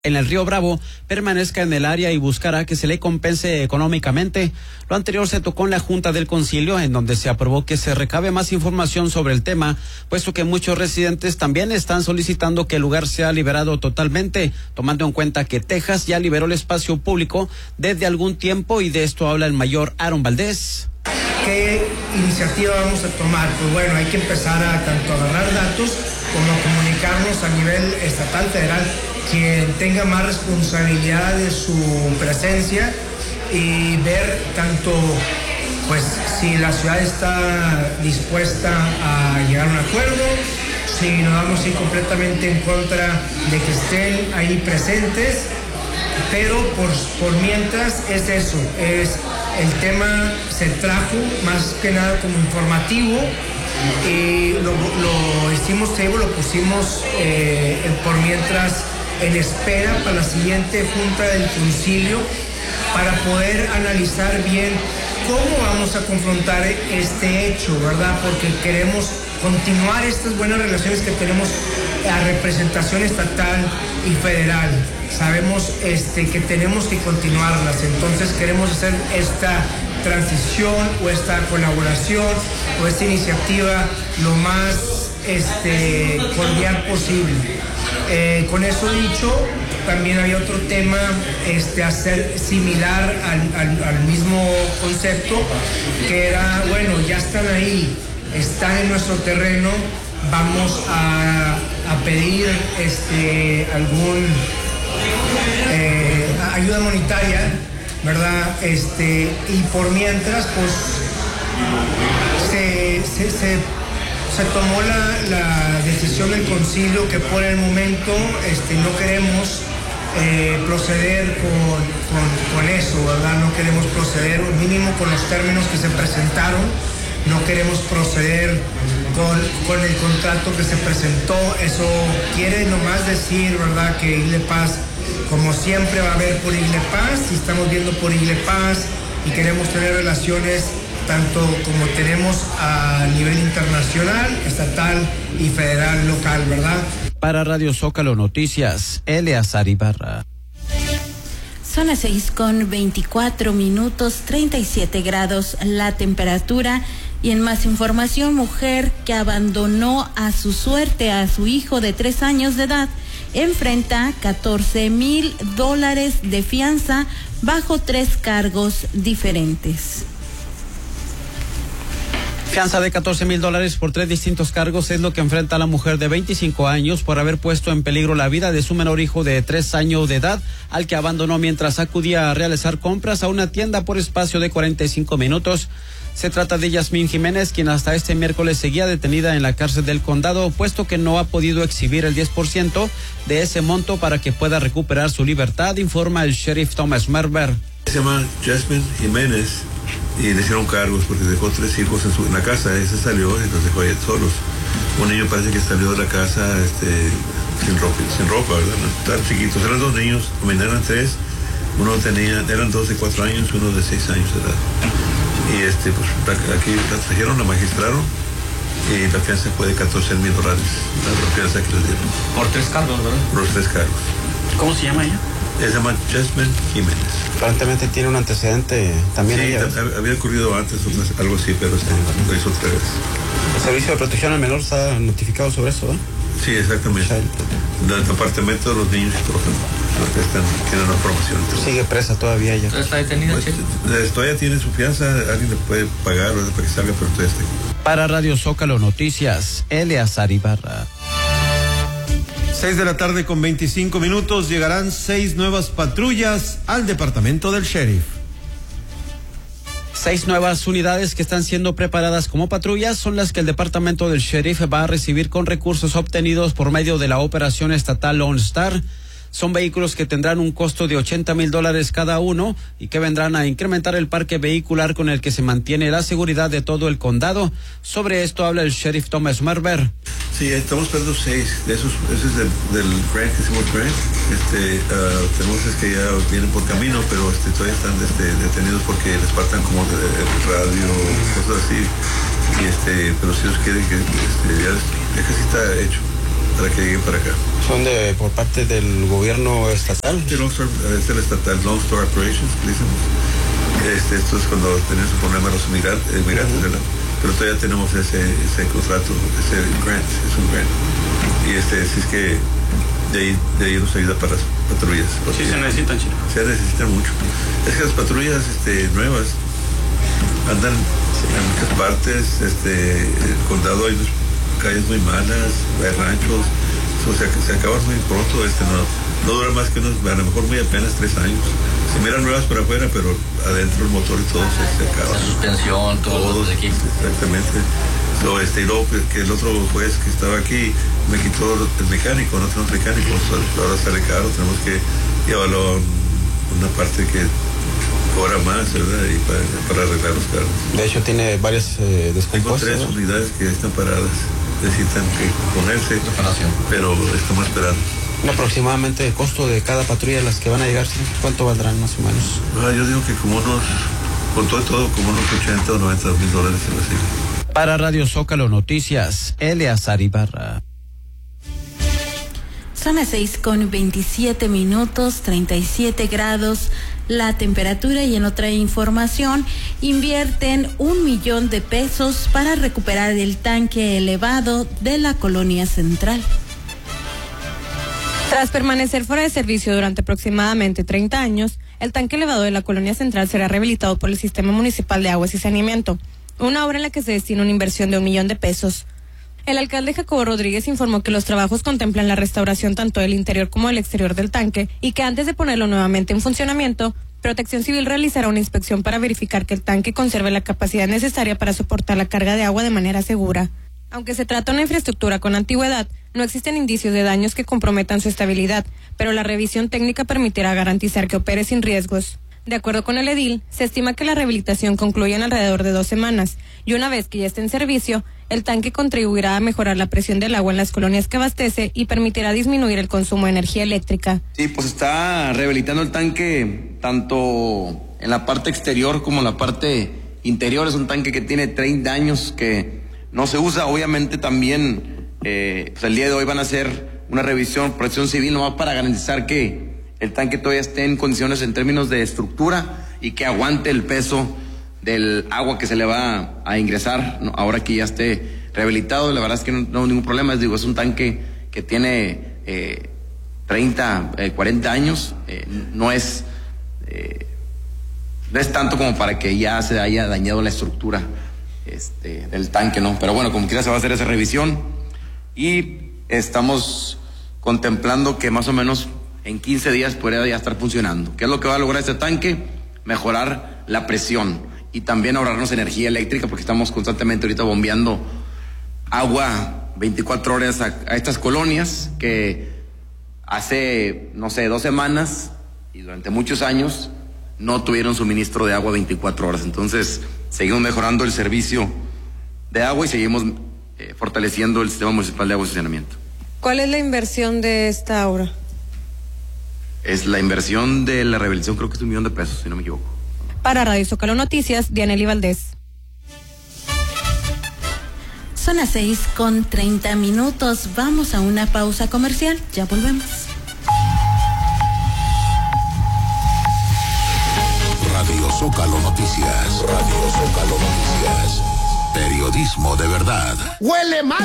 en el río Bravo permanezca en el área y buscará que se le compense económicamente. Lo anterior se tocó en la Junta del Concilio, en donde se aprobó que se recabe más información sobre el tema, puesto que muchos residentes también están solicitando que el lugar sea liberado totalmente, tomando en cuenta que Texas ya liberó el espacio público desde algún tiempo, y de esto habla el mayor Aaron Valdés. ¿Qué iniciativa vamos a tomar? Pues bueno, hay que empezar a tanto agarrar datos como a comunicarnos a nivel estatal, federal, quien tenga más responsabilidad de su presencia y ver tanto, pues, si la ciudad está dispuesta a llegar a un acuerdo, si nos vamos a ir completamente en contra de que estén ahí presentes, pero por mientras es eso, es el tema se trajo más que nada como informativo y lo hicimos table, lo pusimos por mientras en espera para la siguiente junta del concilio para poder analizar bien cómo vamos a confrontar este hecho, ¿verdad? Porque queremos continuar estas buenas relaciones que tenemos a representación estatal y federal. Sabemos que tenemos que continuarlas, entonces queremos hacer esta transición o esta colaboración o esta iniciativa lo más cordial posible. Con eso dicho, también había otro tema, hacer similar al mismo concepto, que era, bueno, ya están ahí, están en nuestro terreno, vamos a pedir algún ayuda monetaria, ¿verdad? Y por mientras, pues, se tomó la decisión del concilio que por el momento no queremos proceder con eso, ¿verdad? No queremos proceder, mínimo con los términos que se presentaron, no queremos proceder con el contrato que se presentó. Eso quiere nomás decir, ¿verdad?, que Igle Paz, como siempre, va a haber por Igle Paz, y estamos viendo por Igle Paz, y queremos tener relaciones tanto como tenemos a nivel internacional, estatal y federal, local, ¿verdad? Para Radio Zócalo Noticias, Eleazar Ibarra. Son las 6:24, 37 grados la temperatura. Y en más información, mujer que abandonó a su suerte a su hijo de 3 años de edad enfrenta $14,000 de fianza bajo 3 cargos diferentes. Fianza de $14,000 por 3 distintos cargos es lo que enfrenta a la mujer de 25 años por haber puesto en peligro la vida de su menor hijo de 3 años de edad, al que abandonó mientras acudía a realizar compras a una tienda por espacio de 45 minutos. Se trata de Yasmín Jiménez, quien hasta este miércoles seguía detenida en la cárcel del condado, puesto que no ha podido exhibir el 10% de ese monto para que pueda recuperar su libertad, informa el sheriff Thomas Merber. Se llama Yasmín Jiménez y le hicieron cargos porque dejó 3 hijos en la casa. Ese salió y los dejó ahí solos. Un niño parece que salió de la casa sin ropa, ¿verdad? Tan chiquitos. Eran 2 niños, eran 3. Eran 2 de 4 años y uno de 6 años de edad. Y pues aquí la trajeron, la magistraron, y la fianza fue de $14,000, la fianza que les dieron. Por 3 cargos, ¿verdad? Por los 3 cargos. ¿Cómo se llama ella? Se llama Yasmín Jiménez. Aparentemente tiene un antecedente también. Sí, ella, había ocurrido antes algo así, pero lo hizo otra vez. El Servicio de Protección al Menor está notificado sobre eso, ¿eh? Sí, exactamente. Del departamento de los niños y todos los que tienen una formación. Sigue presa todavía ella. ¿Está detenida? Pues, todavía tiene su fianza, alguien le puede pagar para que salga, pero todavía está aquí. Para Radio Zócalo Noticias, Eleazar Ibarra. 6:25 p.m, llegarán 6 nuevas patrullas al departamento del sheriff. 6 nuevas unidades que están siendo preparadas como patrullas son las que el departamento del sheriff va a recibir con recursos obtenidos por medio de la operación estatal Lone Star. Son vehículos que tendrán un costo de $80,000 cada uno y que vendrán a incrementar el parque vehicular con el que se mantiene la seguridad de todo el condado. Sobre esto habla el sheriff Thomas Merber. Sí, estamos esperando 6 de esos. Ese es del grant que hicimos grant. Tenemos que ya vienen por camino, pero todavía están detenidos porque les faltan como radio, cosas así. Y pero si ellos quieren que ya casi está hecho. lleguen para acá. ¿Son por parte del gobierno estatal? Sí, Lone Star, es el estatal, Lone Star Operations, que dicen. Esto es cuando tenemos un problema los migrantes, ¿verdad? Pero todavía tenemos ese contrato, ese grant, es un grant. Y si es que de ahí nos ayuda para las patrullas. Sí, se necesitan, Chino. Se necesitan mucho. Es que las patrullas nuevas andan en muchas partes, el condado hay calles muy malas, hay ranchos, se acaban muy pronto, no dura más que a lo mejor muy apenas 3 años. Se miran nuevas por afuera, pero adentro el motor y todo se acaba. La suspensión, todos los equipos. Exactamente. Y luego que el otro juez que estaba aquí me quitó el mecánico, no tenemos mecánico, ahora sale caro, tenemos que llevarlo a una parte que cobra más, ¿verdad? Y para arreglar los carros. De hecho tiene varias descompuestas. Tengo 3 unidades que están paradas, necesitan que ponerse, pero estamos esperando. Aproximadamente el costo de cada patrulla de las que van a llegar, ¿cuánto valdrán más o menos? Yo digo que con todo, como unos 80 o 90 mil dólares se recibe. Para Radio Zócalo Noticias, Eleazar Ibarra. Son las 6:27, 37 grados la temperatura. Y en otra información, invierten $1 millón para recuperar el tanque elevado de la Colonia Central. Tras permanecer fuera de servicio durante aproximadamente 30 años, el tanque elevado de la Colonia Central será rehabilitado por el Sistema Municipal de Aguas y Saneamiento, una obra en la que se destina una inversión de $1 millón. El alcalde Jacobo Rodríguez informó que los trabajos contemplan la restauración tanto del interior como del exterior del tanque y que antes de ponerlo nuevamente en funcionamiento, Protección Civil realizará una inspección para verificar que el tanque conserve la capacidad necesaria para soportar la carga de agua de manera segura. Aunque se trata de una infraestructura con antigüedad, no existen indicios de daños que comprometan su estabilidad, pero la revisión técnica permitirá garantizar que opere sin riesgos. De acuerdo con el edil, se estima que la rehabilitación concluye en alrededor de 2 semanas, y una vez que ya esté en servicio, el tanque contribuirá a mejorar la presión del agua en las colonias que abastece y permitirá disminuir el consumo de energía eléctrica. Sí, pues está rehabilitando el tanque tanto en la parte exterior como en la parte interior. Es un tanque que tiene 30 años que no se usa. Obviamente también pues el día de hoy van a hacer una revisión, Protección Civil, nomás para garantizar que el tanque todavía esté en condiciones en términos de estructura y que aguante el peso del agua que se le va a ingresar, ¿no? Ahora que ya esté rehabilitado. La verdad es que no hay ningún problema. Es un tanque que tiene 40 años, no es tanto como para que ya se haya dañado la estructura del tanque, ¿no? Pero bueno, como quiera se va a hacer esa revisión y estamos contemplando que más o menos en 15 días podría ya estar funcionando. ¿Qué es lo que va a lograr este tanque? Mejorar la presión y también ahorrarnos energía eléctrica, porque estamos constantemente ahorita bombeando agua 24 horas a estas colonias que hace, 2 semanas y durante muchos años no tuvieron suministro de agua 24 horas. Entonces, seguimos mejorando el servicio de agua y seguimos fortaleciendo el Sistema Municipal de Agua y Saneamiento. ¿Cuál es la inversión de esta obra? Es la inversión de la rehabilitación, creo que es $1 millón, si no me equivoco. Para Radio Zócalo Noticias, Dianely Valdés. Son las 6:30. Vamos a una pausa comercial. Ya volvemos. Radio Zócalo Noticias. Radio Zócalo Noticias. Periodismo de verdad. ¡Huele mal!